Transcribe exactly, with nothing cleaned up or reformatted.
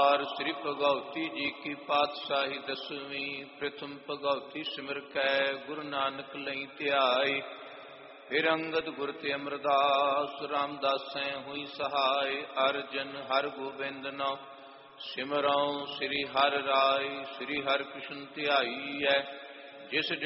श्री भगवती जी की पातशाही दसवीं। प्रथम भगवती सिमर कै गुरु नानक लई ध्याय। फिर अंगद गुर ते अमरदास रामदासै हुई सहाय। अर्जन हर गोबिंद नौ सिमरौ श्री हर राय। श्री हर कृष्ण ध्याई है जिस